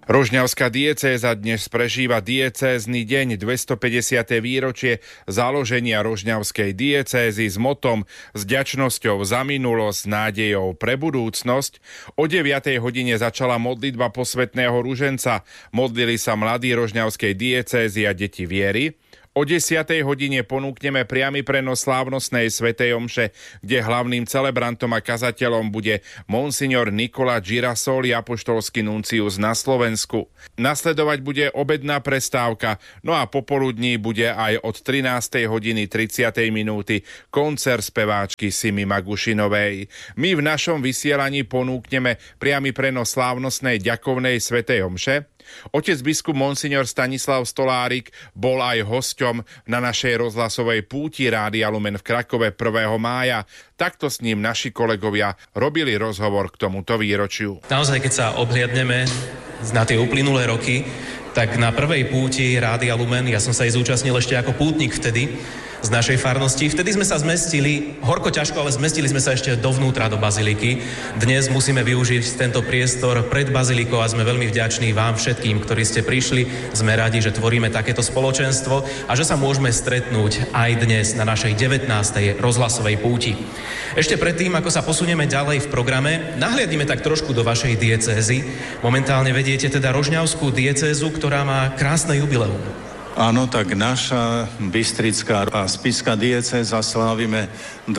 Rožňavská diecéza dnes prežíva diecézny deň, 250. výročie založenia Rožňavskej diecézy s motom s vďačnosťou za minulosť, nádejou pre budúcnosť. O 9. hodine začala modlitba posvätného ruženca. Modlili sa mladí Rožňavskej diecézy a deti viery. O 10. hodine ponúkneme priamy prenos slávnostnej svätej omše, kde hlavným celebrantom a kazateľom bude monsignor Nikola Girasoli, apoštolský nuncius na Slovensku. Nasledovať bude obedná prestávka, no a popoludní bude aj od 13. hodiny 30. minúty koncert speváčky Simi Magušinovej. My v našom vysielaní ponúkneme priamy prenos slávnostnej ďakovnej svätej omše. Otec biskup monsignor Stanislav Stolárik bol aj hosťom na našej rozhlasovej púti Rádia Lumen v Krakove 1. mája. Takto s ním naši kolegovia robili rozhovor k tomuto výročiu. Naozaj, keď sa obhliadneme na tie uplynulé roky, tak na prvej púti Rádia Lumen, ja som sa jej zúčastnil ešte ako pútnik vtedy, z našej farnosti. Vtedy sme sa zmestili, horko ťažko, ale zmestili sme sa ešte dovnútra do baziliky. Dnes musíme využiť tento priestor pred bazilikou a sme veľmi vďační vám všetkým, ktorí ste prišli. Sme radi, že tvoríme takéto spoločenstvo a že sa môžeme stretnúť aj dnes na našej 19. rozhlasovej púti. Ešte predtým, ako sa posunieme ďalej v programe, nahliadnime tak trošku do vašej diecézy. Momentálne vediete teda Rožňavskú diecézu, ktorá má krásne jubileum. Áno, tak naša bystrická a spišská diecéza slávime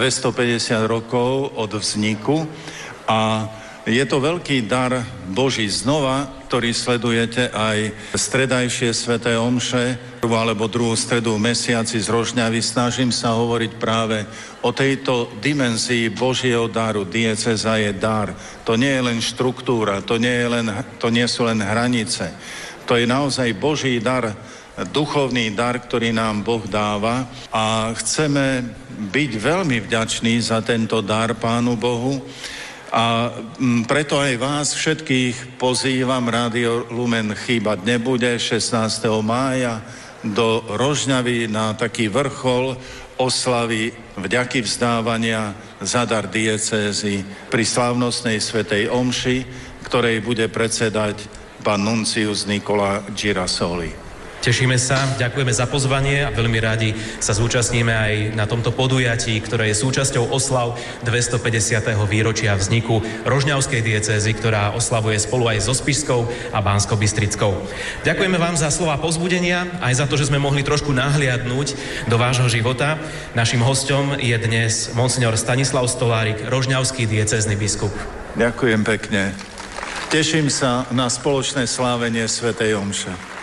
250 rokov od vzniku a je to veľký dar Boží znova, ktorý sledujete aj stredajšie sväté omše alebo druhú stredu v mesiaci z Rožňavy. Snažím sa hovoriť práve o tejto dimenzii Božieho daru. Diecéza je dar. To nie je len štruktúra, to nie sú len hranice. To je naozaj Boží dar, duchovný dar, ktorý nám Boh dáva a chceme byť veľmi vďační za tento dar Pánu Bohu a preto aj vás všetkých pozývam, Rádio Lumen chýbať nebude 16. mája do Rožňavy na taký vrchol oslavy vďaky vzdávania za dar diecézy pri slávnostnej svätej omši, ktorej bude predsedať pán nuncius Nikola Girasoli. Tešíme sa, ďakujeme za pozvanie a veľmi radi sa zúčastníme aj na tomto podujatí, ktoré je súčasťou oslav 250. výročia vzniku Rožňavskej diecézy, ktorá oslavuje spolu aj so Spišskou a Banskobystrickou. Ďakujeme vám za slova povzbudenia, aj za to, že sme mohli trošku nahliadnúť do vášho života. Naším hosťom je dnes monsignor Stanislav Stolárik, rožňavský diecézny biskup. Ďakujem pekne. Teším sa na spoločné slávenie svätej omše.